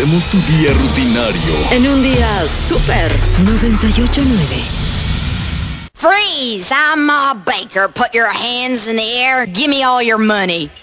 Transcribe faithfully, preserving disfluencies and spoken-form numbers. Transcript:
hacemos tu día rutinario en un día súper. noventa y ocho nueve. Freeze! I'm Ma Baker. Put your hands in the air. Give me all your money.